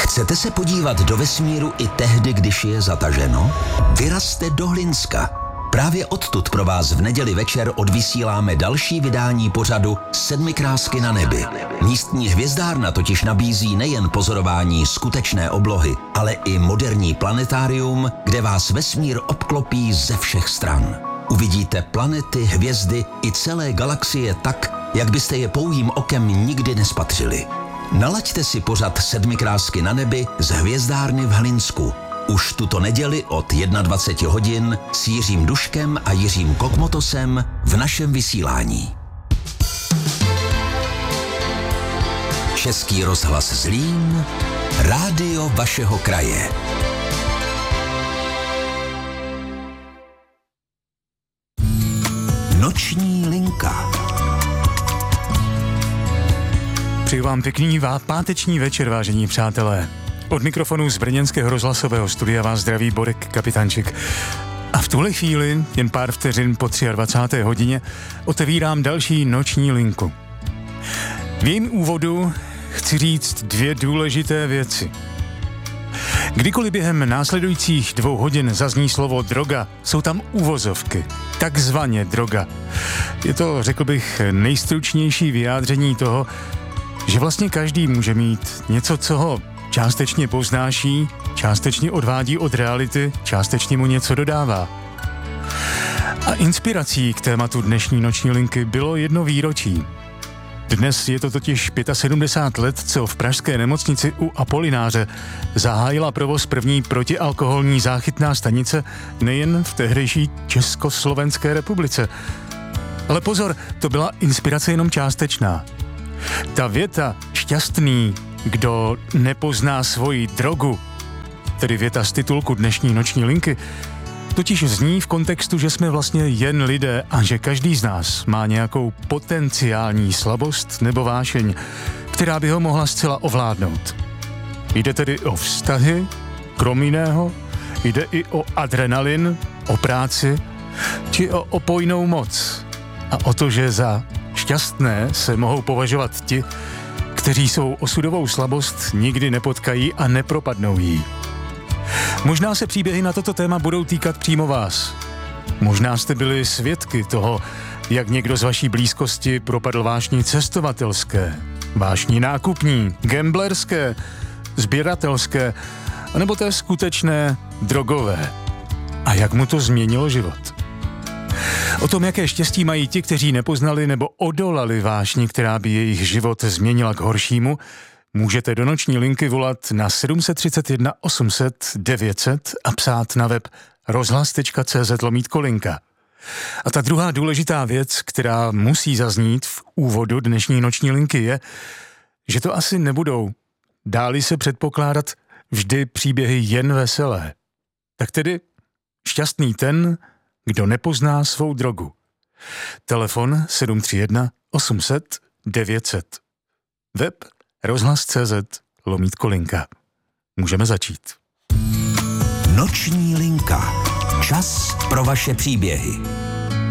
Chcete se podívat do vesmíru i tehdy, když je zataženo? Vyrazte do Hlinska. Právě odtud pro vás v neděli večer odvysíláme další vydání pořadu Sedmikrásky na nebi. Místní hvězdárna totiž nabízí nejen pozorování skutečné oblohy, ale i moderní planetárium, kde vás vesmír obklopí ze všech stran. Uvidíte planety, hvězdy i celé galaxie tak, jak byste je pouhým okem nikdy nespatřili. Nalaďte si pořad Sedmikrásky na nebi z hvězdárny v Hlinsku. Už tuto neděli od 21 hodin s Jiřím Duškem a Jiřím Kokmotosem v našem vysílání. Český rozhlas Zlín, rádio vašeho kraje. Noční linka. Přeju vám pěkný páteční večer, vážení přátelé. Od mikrofonu z brněnského rozhlasového studia vás zdraví Borek Kapitančik. A v tuhle chvíli, jen pár vteřin po 23. hodině, otevírám další noční linku. V jejím úvodu chci říct 2 důležité věci. Kdykoliv během následujících 2 hodin zazní slovo droga, jsou tam uvozovky. Takzvaně droga. Je to, řekl bych, nejstručnější vyjádření toho, že vlastně každý může mít něco, co ho částečně poznáší, částečně odvádí od reality, částečně mu něco dodává. A inspirací k tématu dnešní noční linky bylo jedno výročí. Dnes je to totiž 75 let, co v pražské nemocnici u Apolináře zahájila provoz první protialkoholní záchytná stanice nejen v tehdejší Československé republice. Ale pozor, to byla inspirace jenom částečná. Ta věta šťastný, kdo nepozná svoji drogu, tedy věta z titulku dnešní noční linky, totiž zní v kontextu, že jsme vlastně jen lidé a že každý z nás má nějakou potenciální slabost nebo vášeň, která by ho mohla zcela ovládnout. Jde tedy o vztahy, krom jiného, jde i o adrenalin, o práci, či o opojnou moc a o to, že za šťastné se mohou považovat ti, kteří svou osudovou slabost nikdy nepotkají a nepropadnou jí. Možná se příběhy na toto téma budou týkat přímo vás. Možná jste byli svědky toho, jak někdo z vaší blízkosti propadl vášni cestovatelské, vášni nákupní, gamblerské, sběratelské, anebo té skutečné drogové. A jak mu to změnilo život. O tom, jaké štěstí mají ti, kteří nepoznali nebo odolali vášni, která by jejich život změnila k horšímu, můžete do noční linky volat na 731 800 900 a psát na web rozhlas.cz/linka. A ta druhá důležitá věc, která musí zaznít v úvodu dnešní noční linky, je, že to asi nebudou, dáli se předpokládat, vždy příběhy jen veselé. Tak tedy šťastný ten, kdo nepozná svou drogu. Telefon 731 800 900. Web rozhlas.cz/linka. Můžeme začít. Noční linka. Čas pro vaše příběhy.